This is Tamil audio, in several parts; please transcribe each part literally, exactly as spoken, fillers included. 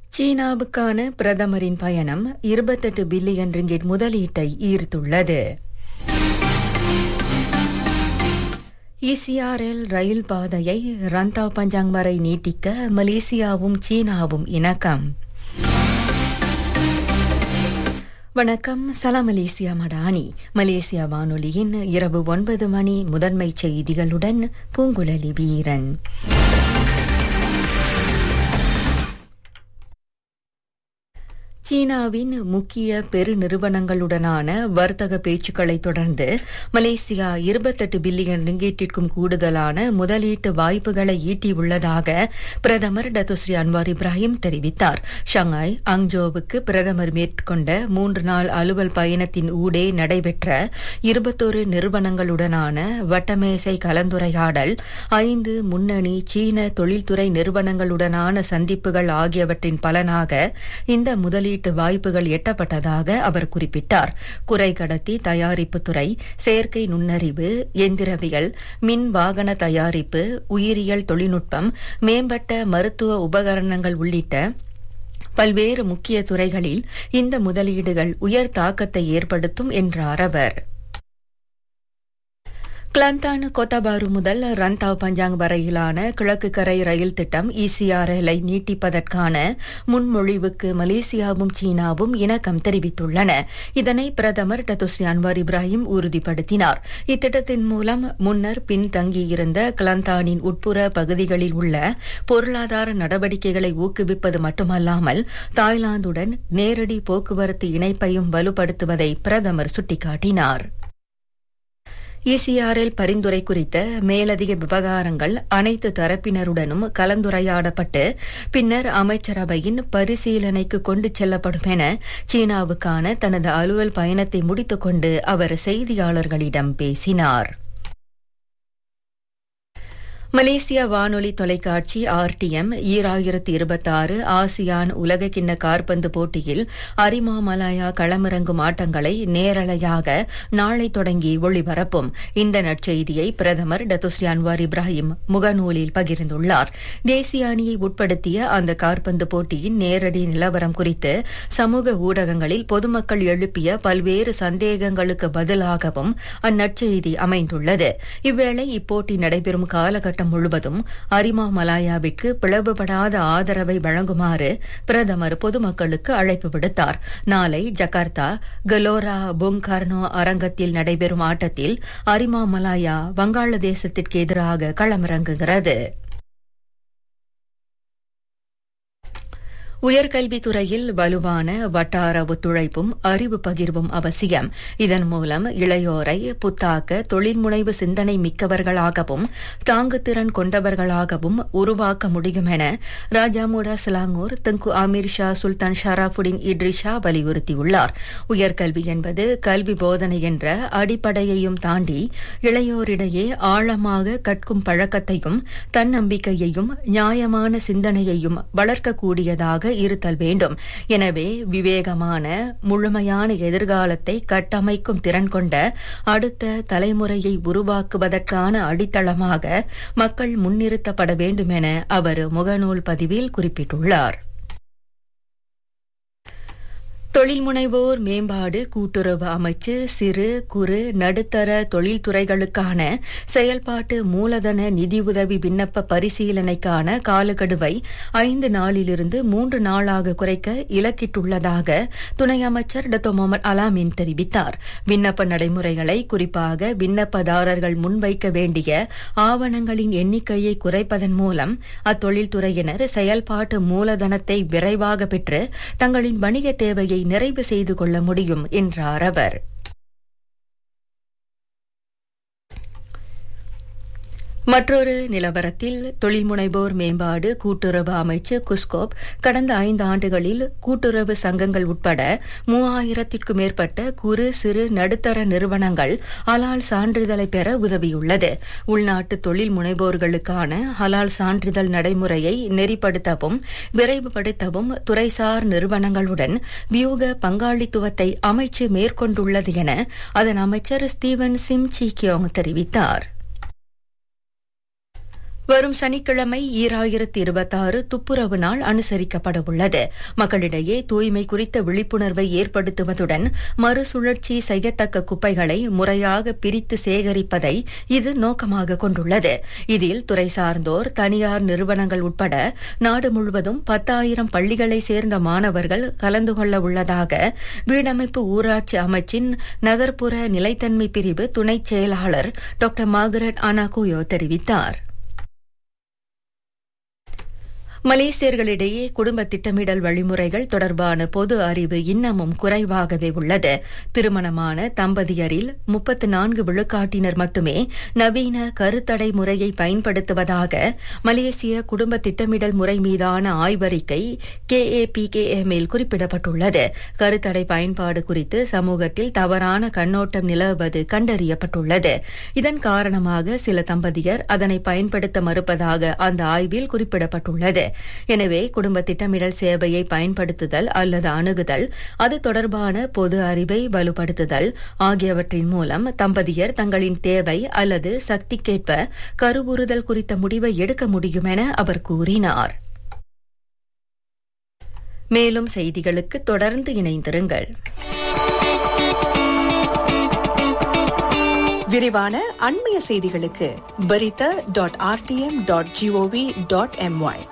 சீனாவுக்கான பிரதமரின் பயணம் இருபத்தெட்டு பில்லியன் ரிங்கிட் முதலீட்டை ஈர்த்துள்ளது. இசிஆர்எல் ரயில் பாதையை ரந்தாவ் பஞ்சாங் வரை நீட்டிக்க மலேசியாவும் சீனாவும் இணக்கம். வணக்கம், சலாம் மலேசியா மடானி. மலேசியா வானொலியின் இரவு ஒன்பது மணி முதன்மை செய்திகளுடன் பூங்குழலி வீரன். சீனாவின் முக்கிய பெருநிறுவனங்களுடனான வர்த்தக பேச்சுக்களை தொடர்ந்து மலேசியா இருபத்தெட்டு பில்லியன் ரிங்கேட்டிற்கும் கூடுதலான முதலீட்டு வாய்ப்புகளை ஈட்டியுள்ளதாக பிரதமர் டத்துஸ்ரீ அன்வார் இப்ராஹிம் தெரிவித்தார். ஷங்காய் அங்ஜோவுக்கு பிரதமர் மேற்கொண்ட மூன்று நாள் அலுவல் பயணத்தின் ஊடே நடைபெற்ற இருபத்தொரு நிறுவனங்களுடனான வட்டமேசை கலந்துரையாடல், ஐந்து முன்னணி சீன தொழில்துறை நிறுவனங்களுடனான சந்திப்புகள் ஆகியவற்றின் பலனாக இந்த முதலீட்டு வாய்ப்புகள் எட்டப்பட்டதாக அவர் குறிப்பிட்டார். குறை கடத்தி தயாரிப்பு துறை, செயற்கை நுண்ணறிவு, எந்திரவியல், மின் வாகன தயாரிப்பு, உயிரியல் தொழில்நுட்பம், மேம்பட்ட மருத்துவ உபகரணங்கள் உள்ளிட்ட பல்வேறு முக்கிய துறைகளில் இந்த முதலீடுகள் உயர் தாக்கத்தை ஏற்படுத்தும் என்றார் அவர். கிளந்தான் கோத்தாபாரு முதல் ரந்தாவ் பஞ்சாங் வரையிலான கிழக்கு கரை ரயில் திட்டம் இசிஆர்எல்ஐ நீட்டிப்பதற்கான முன்மொழிவுக்கு மலேசியாவும் சீனாவும் இணக்கம் தெரிவித்துள்ளன. இதனை பிரதமர் டத்துஸ்ரீ அன்வார் இப்ராஹிம் உறுதிப்படுத்தினார். இத்திட்டத்தின் மூலம் முன்னர் பின்தங்கியிருந்த கிளந்தானின் உட்புற பகுதிகளில் உள்ள பொருளாதார நடவடிக்கைகளை ஊக்குவிப்பது மட்டுமல்லாமல் தாய்லாந்துடன் நேரடி போக்குவரத்து இணைப்பையும் வலுப்படுத்துவதை பிரதமர் சுட்டிக்காட்டினார். இசிஆர்எல் பரிந்துரை குறித்த மேலதிக விவகாரங்கள் அனைத்து தரப்பினருடனும் கலந்துரையாடப்பட்டு பின்னர் அமைச்சரவையின் பரிசீலனைக்கு கொண்டு செல்லப்படும் என சீனாவுக்கான தனது அலுவல் பயணத்தை முடித்துக் கொண்டு அவர் செய்தியாளர்களிடம் பேசினார். மலேசியா வானொலி தொலைக்காட்சி ஆர்டிஎம் ஈராயிரத்தி இருபத்தாறு ஆசியான் உலகக்கிண்ண காற்பந்து போட்டியில் அரிமாமலாயா களமிறங்கும் ஆட்டங்களை நேரலையாக நாளை தொடங்கி ஒளிபரப்பும். இந்த நற்செய்தியை பிரதமர் டத்துஸ்ரீ அன்வார் இப்ராஹிம் முகநூலில் பகிர்ந்துள்ளார். தேசிய அணியை உட்படுத்திய அந்த காற்பந்து போட்டியின் நேரடி நிலவரம் குறித்து சமூக ஊடகங்களில் பொதுமக்கள் எழுப்பிய பல்வேறு சந்தேகங்களுக்கு பதிலாகவும் அந்நற்செய்தி அமைந்துள்ளது. இவ்வேளை இப்போட்டி நடைபெறும் காலகட்டம் முழுவதும் அரிமா மலாயாவிற்கு பிளவுபடாத ஆதரவை வழங்குமாறு பிரதமர் பொதுமக்களுக்கு அழைப்பு விடுத்தார். நாளை ஜகார்த்தா கலோரா புங் கர்னோ அரங்கத்தில் நடைபெறும் ஆட்டத்தில் அரிமா மலாயா வங்காளதேசத்திற்கு எதிராக களமிறங்குகிறது. உயர்கல்வித்துறையில் வலுவான வட்டார ஒத்துழைப்பும் அறிவு பகிர்வும் அவசியம். இதன் மூலம் இளையோரை புத்தாக்க தொழில்முனைவு சிந்தனை மிக்கவர்களாகவும் தாங்குத்திறன் கொண்டவர்களாகவும் உருவாக்க முடியும் என ராஜாமுடா சிலாங்கூர் தங்கு அமீர் ஷா சுல்தான் ஷராபுடின் இட்ரிஷா வலியுறுத்தியுள்ளார். உயர்கல்வி என்பது கல்வி போதனை என்ற அடிப்படையையும் தாண்டி இளையோரிடையே ஆழமாக கற்கும் பழக்கத்தையும் தன்னம்பிக்கையையும் நியாயமான சிந்தனையையும் வளர்க்கக்கூடியதாக இருத்தல் வேண்டும். எனவே விவேகமான முழுமையான எதிர்காலத்தை கட்டமைக்கும் திறன் கொண்ட அடுத்த தலைமுறையை உருவாக்குவதற்கான அடித்தளமாக மக்கள் முன்னிறுத்தப்பட வேண்டும் என அவர் முகநூல் பதிவில் குறிப்பிட்டுள்ளார். தொழில் முனைவோர் மேம்பாடு கூட்டுறவு அமைச்சு சிறு குறு நடுத்தர தொழில்துறைகளுக்கான செயல்பாட்டு மூலதன நிதியுதவி விண்ணப்ப பரிசீலனைக்கான காலக்கெடுவை ஐந்து நாளிலிருந்து மூன்று நாளாக குறைக்க இலக்கிட்டுள்ளதாக துணை அமைச்சர் டத்தோ முகமது அலாமின் தெரிவித்தார். விண்ணப்ப நடைமுறைகளை, குறிப்பாக விண்ணப்பதாரர்கள் முன்வைக்க வேண்டிய ஆவணங்களின் எண்ணிக்கையை குறைப்பதன் மூலம் அத்தொழில்துறையினர் செயல்பாட்டு மூலதனத்தை விரைவாக பெற்று தங்களின் வணிக தேவையை நிறைவு செய்து கொள்ள முடியும் என்றார் அவர். மற்றொரு நிலவரத்தில் தொழில் முனைவோர் மேம்பாடு கூட்டுறவு அமைச்சு குஸ்கோப் கடந்த ஐந்து ஆண்டுகளில் கூட்டுறவு சங்கங்கள் உட்பட மூவாயிரத்திற்கும் மேற்பட்ட குறு சிறு நடுத்தர நிறுவனங்கள் ஹலால் சான்றிதழை பெற உதவியுள்ளது. உள்நாட்டு தொழில் முனைவோர்களுக்கான ஹலால் சான்றிதழ் நடைமுறையை நெறிப்படுத்தவும் விரைவுபடுத்தவும் துறைசார் நிறுவனங்களுடன் வியூக பங்காளித்துவத்தை அமைச்சு மேற்கொண்டுள்ளது என அதன் அமைச்சர் ஸ்டீவன் சிம் சி கியோங் தெரிவித்தார். வரும் சனிக்கிழமை ஈராயிரத்தி இருபத்தாறு துப்புரவு நாள் அனுசரிக்கப்பட உள்ளது. மக்களிடையே தூய்மை குறித்த விழிப்புணர்வை ஏற்படுத்துவதுடன் மறுசுழற்சி செய்யத்தக்க குப்பைகளை முறையாக பிரித்து சேகரிப்பதை இது நோக்கமாக கொண்டுள்ளது. இதில் துறை சார்ந்தோர், தனியார் நிறுவனங்கள் உட்பட நாடு முழுவதும் பத்தாயிரம் பள்ளிகளை சேர்ந்த மாணவர்கள் கலந்து கொள்ள உள்ளதாக வீடமைப்பு ஊராட்சி அமைச்சின் நகர்ப்புற நிலைத்தன்மை பிரிவு துணைச் செயலாளர் டாக்டர் மார்கரெட் அனாகுயோ தெரிவித்தார். மலேசியர்களிடையே குடும்ப திட்டமிடல் வழிமுறைகள் தொடர்பான பொது அறிவு இன்னமும் குறைவாகவே உள்ளது. திருமணமான தம்பதியரில் முப்பத்து நான்கு விழுக்காட்டினர் மட்டுமே நவீன கருத்தடை முறையை பயன்படுத்துவதாக மலேசிய குடும்ப திட்டமிடல் முறை மீதான ஆய்வறிக்கை K A B K M இல் குறிப்பிடப்பட்டுள்ளது. கருத்தடை பயன்பாடு குறித்து சமூகத்தில் தவறான கண்ணோட்டம் நிலவுவது கண்டறியப்பட்டுள்ளது. இதன் காரணமாக சில தம்பதியர் அதனை பயன்படுத்த மறுப்பதாக அந்த ஆய்வில் குறிப்பிடப்பட்டுள்ளது. எனவே குடும்ப திட்டமிடல் சேவையை பயன்படுத்துதல் அல்லது அணுகுதல், அது தொடர்பான பொது அறிவை வலுப்படுத்துதல் ஆகியவற்றின் மூலம் தம்பதியர் தங்களின் தேவை அல்லது சக்திக்கேற்ப கருவுறுதல் குறித்த முடிவை எடுக்க முடியும் என அவர் கூறினார். மேலும் செய்திகளுக்கு தொடர்ந்து இணைந்திருங்கள். விரிவான அண்மைய செய்திகளுக்கு பரித dot RTM dot gov dot MY.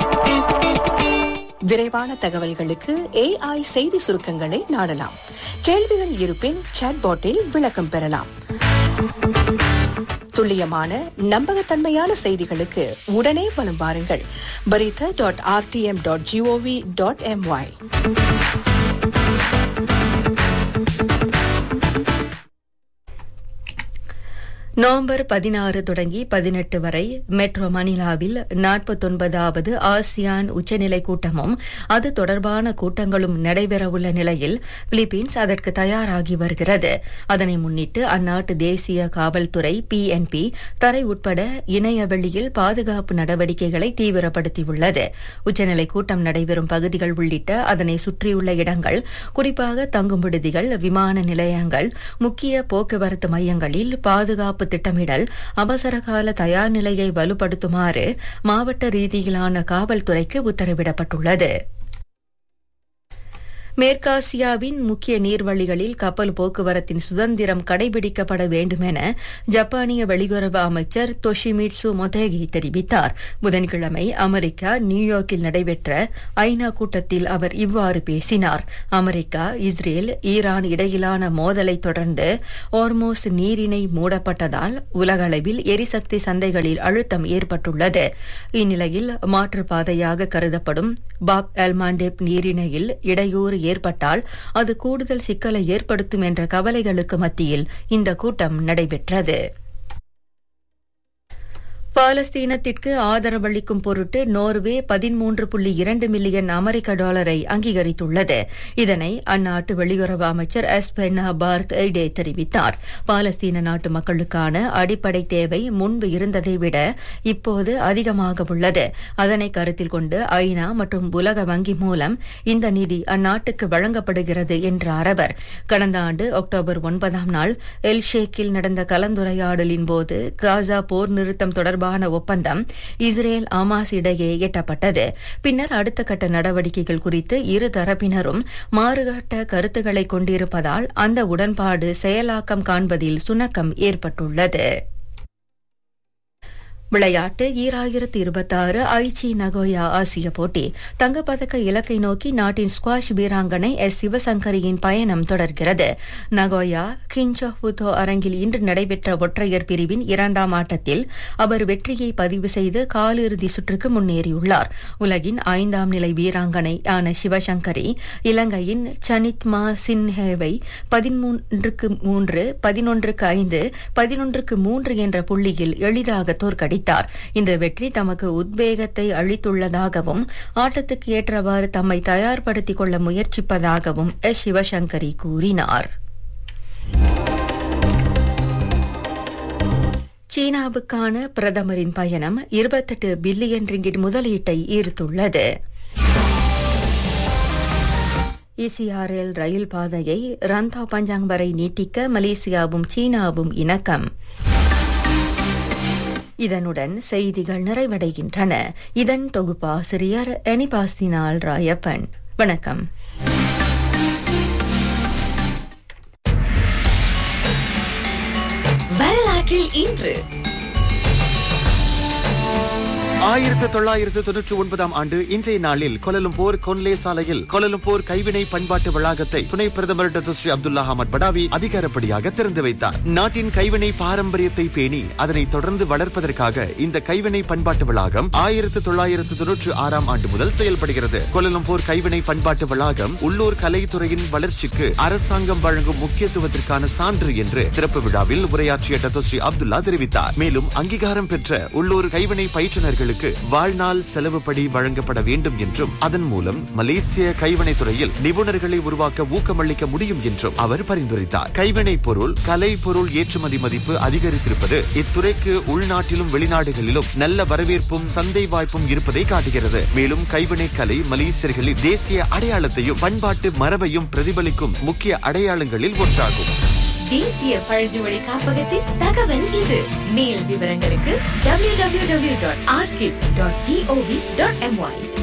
விரைவான தகவல்களுக்கு ஏஐ செய்தி சுருக்கங்களை நாடலாம். கேள்விகள் இருப்பின் சாட்பாட்டில் விளக்கம் பெறலாம். துல்லியமான நம்பகத்தன்மையான செய்திகளுக்கு உடனே வலம் வாருங்கள். பரித dot RTM dot gov dot MY. November பதினாறு தொடங்கி பதினெட்டு வரை மெட்ரோ மணிலாவில் நாற்பத்தொன்பதாவது ஆசியான் உச்சநிலை கூட்டமும் அது தொடர்பான கூட்டங்களும் நடைபெறவுள்ள நிலையில் பிலிப்பீன்ஸ் அதற்கு தயாராகி வருகிறது. அதனை முன்னிட்டு அந்நாட்டு தேசிய காவல்துறை பி என் பி தரை உட்பட இணையவெளியில் பாதுகாப்பு நடவடிக்கைகளை தீவிரப்படுத்தியுள்ளது. உச்சநிலை கூட்டம் நடைபெறும் பகுதிகள் உள்ளிட்ட அதனை சுற்றியுள்ள இடங்கள், குறிப்பாக தங்கும் விடுதிகள், விமான நிலையங்கள், முக்கிய போக்குவரத்து மையங்களில் பாதுகாப்பு திட்டமிடல், அவசரகால தயார் நிலையை வலுப்படுத்துமாறு மாவட்ட ரீதியிலான காவல்துறைக்கு உத்தரவிடப்பட்டுள்ளது. மேற்காசியாவின் முக்கிய நீர்வழிகளில் கப்பல் போக்குவரத்தின் சுதந்திரம் கடைபிடிக்கப்பட வேண்டும் என ஜப்பானிய வெளியுறவு அமைச்சர் தொஷிமிட்சு மொதேகி தெரிவித்தார். புதன்கிழமை அமெரிக்கா நியூயார்க்கில் நடைபெற்ற ஐநா கூட்டத்தில் அவர் இவ்வாறு பேசினார். அமெரிக்கா, இஸ்ரேல், ஈரான் இடையிலான மோதலை தொடர்ந்து ஓர்மோஸ் நீரிணை மூடப்பட்டதால் உலகளவில் எரிசக்தி சந்தைகளில் அழுத்தம் ஏற்பட்டுள்ளது. இந்நிலையில் மாற்றுப்பாதையாக கருதப்படும் பாப் எல்மாண்டேப் நீரிணையில் இடையூறு ஏற்பட்டால் அது கூடுதல் சிக்கலை ஏற்படுத்தும் என்ற கவலைகளுக்கு மத்தியில் இந்த கூட்டம் நடைபெற்றது. பாலஸ்தீனத்திற்கு ஆதரவளிக்கும் பொருட்டு நோர்வே பதிமூன்று புள்ளி இரண்டு மில்லியன் அமெரிக்க டாலரை அங்கீகரித்துள்ளது. இதனை அந்நாட்டு வெளியுறவு அமைச்சர் எஸ்பென்னா பார்த் எய்டே தெரிவித்தார். பாலஸ்தீன நாட்டு மக்களுக்கான அடிப்படை தேவை முன்பு இருந்ததை விட இப்போது அதிகமாக உள்ளது. அதனை கருத்தில் கொண்டு ஐநா மற்றும் உலக வங்கி மூலம் இந்த நிதி அந்நாட்டுக்கு வழங்கப்படுகிறது என்றார் அவர். கடந்த ஆண்டு அக்டோபர் ஒன்பதாம் நாள் எல் ஷேக்கில் நடந்த கலந்துரையாடலின் போது காசா போர் நிறுத்தம் தொடர்பான ஒப்பந்தம் இஸ்ரேல் ஆமாஸ் இடையே எட்டப்பட்டது. பின்னர் அடுத்த கட்ட நடவடிக்கைகள் குறித்து இரு தரப்பினரும் மாறுபட்ட கருத்துக்களை கொண்டிருப்பதால் அந்த உடன்பாடு செயலாக்கம் காண்பதில் சுணக்கம் ஏற்பட்டுள்ளது. விளையாட்டு ஈராயிரத்தி இருபத்தாறு ஐச்சி நகோயா ஆசிய போட்டி தங்கப்பதக்க இலக்கை நோக்கி நாட்டின் ஸ்குவாஷ் வீராங்கனை எஸ் சிவசங்கரியின் பயணம் தொடர்கிறது. நகோயா கின்சோஃபுதோ அரங்கில் இன்று நடைபெற்ற ஒற்றையர் பிரிவின் இரண்டாம் ஆட்டத்தில் அவர் வெற்றியை பதிவு செய்து காலிறுதி சுற்றுக்கு முன்னேறியுள்ளார். உலகின் ஐந்தாம் நிலை வீராங்கனை ஆன சிவசங்கரி இலங்கையின் சனித்மா சின்ஹேவை பதிமூன்றுக்கு மூன்று, பதினொன்றுக்கு ஐந்து, பதினொன்றுக்கு மூன்று என்ற புள்ளியில் எளிதாக தோற்கடித்தார். இந்த வெற்றி தமக்கு உத்வேகத்தை அளித்துள்ளதாகவும் ஆட்டத்துக்கு ஏற்றவாறு தம்மை தயார்படுத்திக் கொள்ள முயற்சிப்பதாகவும் எஸ் சிவசங்கரி கூறினார். சீனாவுக்கான பிரதமரின் பயணம் இருபத்தெட்டு பில்லியன் ரிங்கிட் முதலீட்டை ஈர்த்துள்ளது. இசிஆர்எல் ரயில் பாதையை ரந்தா பஞ்சாங் வரை நீட்டிக்க மலேசியாவும் சீனாவும் இணக்கம். இதனுடன் செய்திகள் நிறைவடைகின்றன. இதன் தொகுப்பாசிரியர் எனிபாஸ்தினால் ராயப்பன். வணக்கம். வரலாற்றில் இன்று ஆயிரத்து தொள்ளாயிரத்து தொன்னூற்றி ஒன்பதாம் ஆண்டு இன்றைய நாளில் கோலலம்பூர் கொன்லே சாலையில் கோலலம்பூர் கைவினை பண்பாட்டு வளாகத்தை துணை பிரதமர் டாக்டர் ஸ்ரீ அப்துல்லா அஹமத் படாவி அதிகாரப்படியாக திறந்து வைத்தார். நாட்டின் கைவினை பாரம்பரியத்தை பேணி அதனை தொடர்ந்து வளர்ப்பதற்காக இந்த கைவினை பண்பாட்டு வளாகம் ஆயிரத்து தொள்ளாயிரத்து தொன்னூற்றி ஆறாம் ஆண்டு முதல் செயல்படுகிறது. கோலலம்பூர் கைவினை பண்பாட்டு வளாகம் உள்ளூர் கலைத்துறையின் வளர்ச்சிக்கு அரசாங்கம் வழங்கும் முக்கியத்துவத்திற்கான சான்று என்று திறப்பு விழாவில் உரையாற்றிய டாக்டர் ஸ்ரீ அப்துல்லா தெரிவித்தார். மேலும் அங்கீகாரம் பெற்ற உள்ளூர் கைவினை பயிற்றுநர்கள் வாழ்நாள் செலவுப்படி வழங்கப்பட வேண்டும் என்றும் அதன் மூலம் மலேசிய கைவினை துறையில் நிபுணர்களை உருவாக்க ஊக்கமளிக்க முடியும் என்றும் அவர் பரிந்துரைத்தார். கைவினை பொருள் கலை பொருள் ஏற்றுமதி மதிப்பு அதிகரித்திருப்பது இத்துறைக்கு உள்நாட்டிலும் வெளிநாடுகளிலும் நல்ல வரவேற்பும் சந்தை வாய்ப்பும் இருப்பதை காட்டுகிறது. மேலும் கைவினை கலை மலேசியர்களின் தேசிய அடையாளத்தையும் பண்பாட்டு மரபையும் பிரதிபலிக்கும் முக்கிய அடையாளங்களில் ஒன்றாகும். தேசிய பழங்குடி காப்பகத்தின் தகவல் இது. மேல் விவரங்களுக்கு W W W dot archive dot gov dot MY.